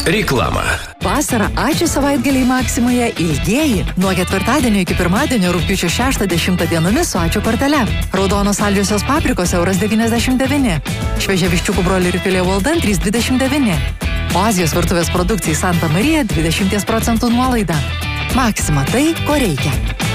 Reklama. Vasarą ačiū savaitgaliai Maksimoje ilgieji. Nuo ketvirtadienio iki pirmadienio rugpjūčio 6-10 dienomis su ačiū kortele. Raudonos saldžiosios paprikos €99. Šviežia viščiukų broilerių filė Walden $3,29. O Azijos virtuvės produkcijai Santa Marija 20% nuolaida. Maksima tai, ko reikia.